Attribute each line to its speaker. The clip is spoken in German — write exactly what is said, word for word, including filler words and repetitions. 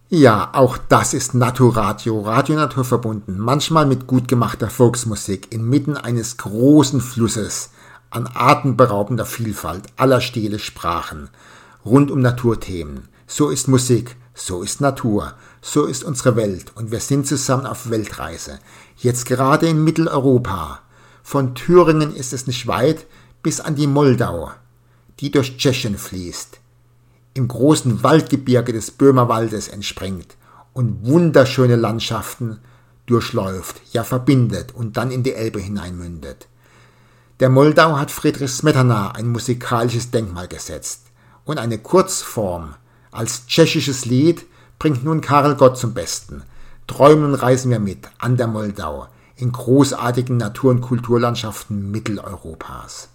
Speaker 1: Ja, auch das ist Naturradio, Radio naturverbunden, manchmal mit gut gemachter Volksmusik inmitten eines großen Flusses an atemberaubender Vielfalt aller Stile, Sprachen, rund um Naturthemen. So ist Musik, so ist Natur, so ist unsere Welt und wir sind zusammen auf Weltreise, jetzt gerade in Mitteleuropa. Von Thüringen ist es nicht weit bis an die Moldau, die durch Tschechien fließt, im großen Waldgebirge des Böhmerwaldes entspringt und wunderschöne Landschaften durchläuft, ja verbindet und dann in die Elbe hineinmündet. Der Moldau hat Friedrich Smetana ein musikalisches Denkmal gesetzt und eine Kurzform als tschechisches Lied bringt nun Karel Gott zum Besten. Träumen und reisen wir mit an der Moldau in großartigen Natur- und Kulturlandschaften Mitteleuropas.